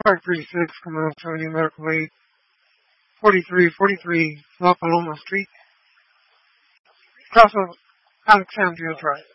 Park 36, Commonwealth Avenue, Medical Aid, 4343 La Paloma Street, across of Alexandria Drive.